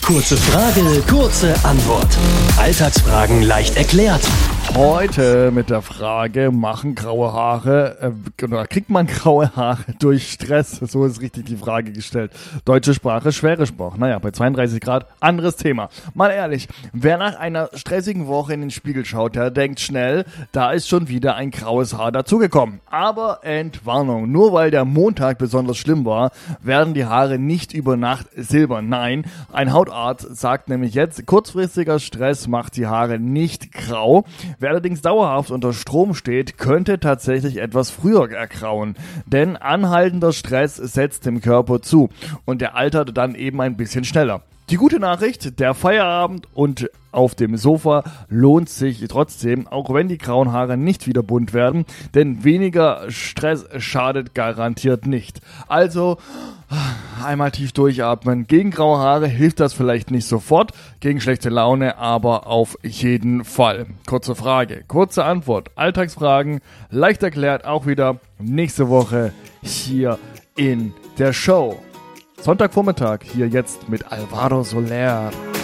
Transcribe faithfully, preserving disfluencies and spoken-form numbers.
Kurze Frage, kurze Antwort. Alltagsfragen leicht erklärt. Heute mit der Frage, machen graue Haare, äh, oder kriegt man graue Haare durch Stress? So ist richtig die Frage gestellt. Deutsche Sprache, schwere Sprache. Naja, bei zweiunddreißig Grad, anderes Thema. Mal ehrlich, wer nach einer stressigen Woche in den Spiegel schaut, der denkt schnell, da ist schon wieder ein graues Haar dazugekommen. Aber Entwarnung, nur weil der Montag besonders schlimm war, werden die Haare nicht über Nacht silbern. Nein, ein Hautarzt sagt nämlich jetzt, kurzfristiger Stress macht die Haare nicht grau. Wer allerdings dauerhaft unter Strom steht, könnte tatsächlich etwas früher ergrauen. Denn anhaltender Stress setzt dem Körper zu und der altert dann eben ein bisschen schneller. Die gute Nachricht, der Feierabend und auf dem Sofa lohnt sich trotzdem, auch wenn die grauen Haare nicht wieder bunt werden, denn weniger Stress schadet garantiert nicht. Also einmal tief durchatmen. Gegen graue Haare hilft das vielleicht nicht sofort, gegen schlechte Laune aber auf jeden Fall. Kurze Frage, kurze Antwort, Alltagsfragen, leicht erklärt auch wieder nächste Woche hier in der Show. Sonntagvormittag hier jetzt mit Alvaro Soler.